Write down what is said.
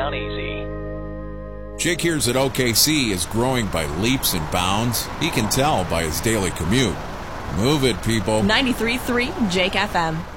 down easy. Jake hears that OKC is growing by leaps and bounds. He can tell by his daily commute. Move it, people. 93.3 Jake FM.